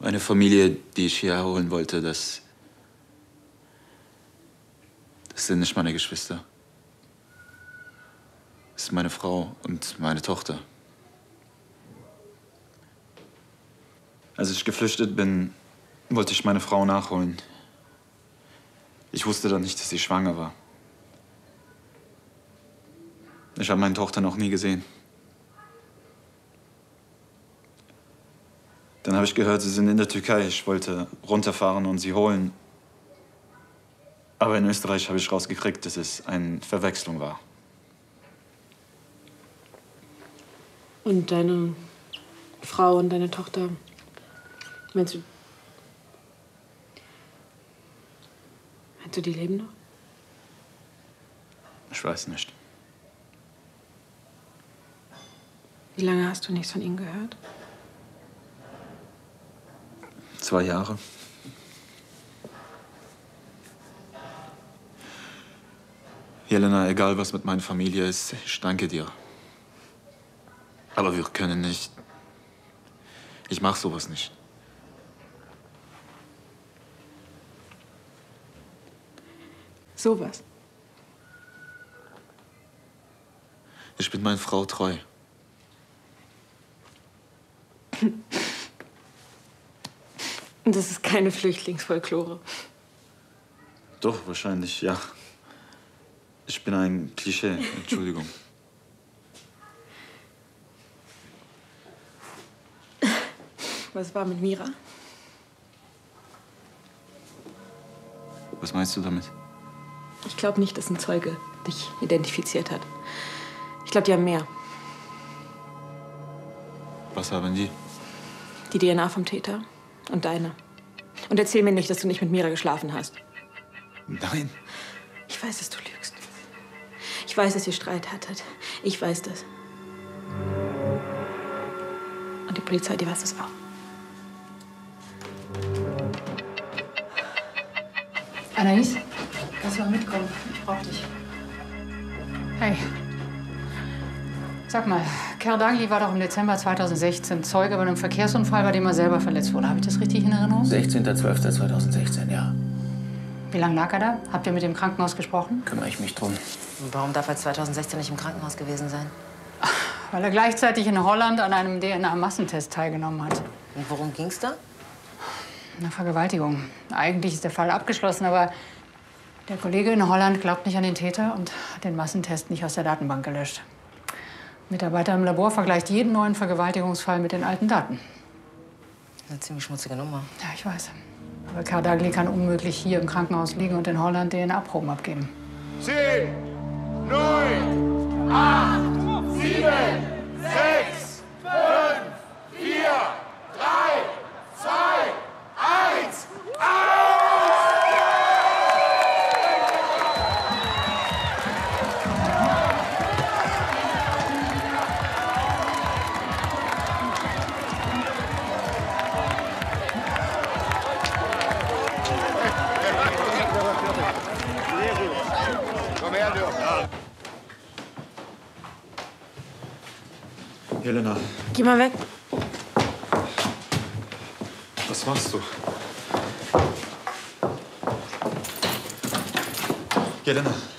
Eine Familie, die ich hierher holen wollte, das sind nicht meine Geschwister. Das ist meine Frau und meine Tochter. Als ich geflüchtet bin, wollte ich meine Frau nachholen. Ich wusste dann nicht, dass sie schwanger war. Ich habe meine Tochter noch nie gesehen. Dann habe ich gehört, sie sind in der Türkei. Ich wollte runterfahren und sie holen. Aber in Österreich habe ich rausgekriegt, dass es eine Verwechslung war. Und deine Frau und deine Tochter, meinst du, die leben noch? Ich weiß nicht. Wie lange hast du nichts von ihnen gehört? 2 Jahre. Jelena, egal was mit meiner Familie ist, ich danke dir. Aber wir können nicht. Ich mach sowas nicht. Sowas? Ich bin meiner Frau treu. Das ist keine Flüchtlingsfolklore. Doch, wahrscheinlich, ja. Ich bin ein Klischee, Entschuldigung. Was war mit Mira? Was meinst du damit? Ich glaube nicht, dass ein Zeuge dich identifiziert hat. Ich glaube, die haben mehr. Was haben die? Die DNA vom Täter und deine. Und erzähl mir nicht, dass du nicht mit Mira geschlafen hast. Nein. Ich weiß, dass du lügst. Ich weiß, dass ihr Streit hattet. Ich weiß das. Und die Polizei, die weiß das auch. Anaïs, kannst du mal mitkommen? Ich brauch dich. Hey. Sag mal, Kerdagli war doch im Dezember 2016 Zeuge bei einem Verkehrsunfall, bei dem er selber verletzt wurde. Habe ich das richtig in Erinnerung? 16.12.2016, ja. Wie lange lag er da? Habt ihr mit dem Krankenhaus gesprochen? Kümmere ich mich drum. Und warum darf er 2016 nicht im Krankenhaus gewesen sein? Weil er gleichzeitig in Holland an einem DNA-Massentest teilgenommen hat. Und worum ging's da? Eine Vergewaltigung. Eigentlich ist der Fall abgeschlossen, aber der Kollege in Holland glaubt nicht an den Täter und hat den Massentest nicht aus der Datenbank gelöscht. Ein Mitarbeiter im Labor vergleicht jeden neuen Vergewaltigungsfall mit den alten Daten. Eine ziemlich schmutzige Nummer. Ja, ich weiß. Aber Kerdagli kann unmöglich hier im Krankenhaus liegen und in Holland DNA-Proben abgeben. 10, 9, 8, 7, 6, 5, 4, 3, 2, 1, Komm her, du. Jelena, Geh mal weg. was machst du? Jelena.